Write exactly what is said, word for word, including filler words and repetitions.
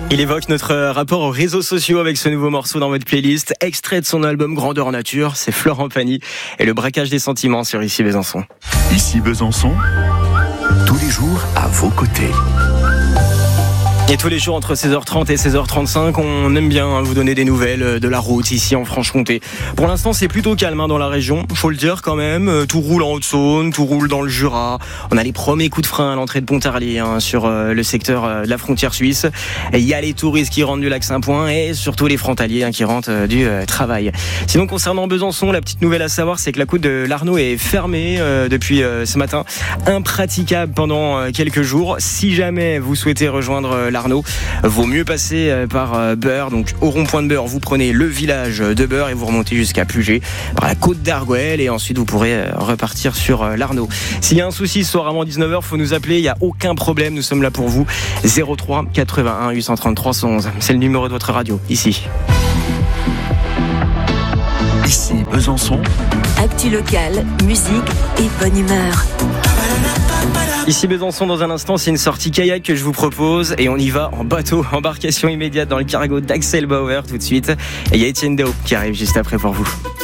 Il évoque notre rapport aux réseaux sociaux avec ce nouveau morceau dans votre playlist. Extrait de son album Grandeur Nature, c'est Florent Pagny et le braquage des sentiments sur Ici Besançon. Ici Besançon, tous les jours à vos côtés. Et tous les jours entre seize heures trente et seize heures trente-cinq, on aime bien vous donner des nouvelles de la route ici en Franche-Comté. Pour l'instant, c'est plutôt calme hein, dans la région, faut le dire quand même. Tout roule en Haute-Saône, tout roule dans le Jura. On a les premiers coups de frein à l'entrée de Pontarlier hein, sur euh, le secteur euh, de la frontière suisse. Il y a les touristes qui rentrent du lac Saint-Point et surtout les frontaliers hein, qui rentrent euh, du euh, travail. Sinon, concernant Besançon, la petite nouvelle à savoir, c'est que la côte de l'Arnaud est fermée euh, depuis euh, ce matin. Impraticable pendant euh, quelques jours. Si jamais vous souhaitez rejoindre euh, l'Arnaud, vaut mieux passer par Beurre. Donc au rond-point de Beurre, vous prenez le village de Beurre et vous remontez jusqu'à Puget par la côte d'Arguel et ensuite vous pourrez repartir sur l'Arnaud. S'il y a un souci ce soir avant dix-neuf heures, faut nous appeler, il n'y a aucun problème, nous sommes là pour vous. zéro trois quatre-vingt-un huit cent trente-trois cent onze, c'est le numéro de votre radio, ici. Ici Besançon. Actu locale, musique et bonne humeur. Ici Besançon, dans un instant, c'est une sortie kayak que je vous propose et on y va en bateau, embarcation immédiate dans le cargo d'Axel Bauer tout de suite. Et il y a Etienne Dao qui arrive juste après pour vous.